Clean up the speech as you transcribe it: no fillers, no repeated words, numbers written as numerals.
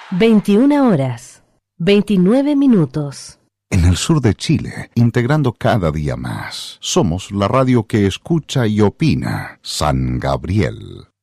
21 horas, 29 minutos. En el sur de Chile, integrando cada día más, somos la radio que escucha y opina. San Gabriel.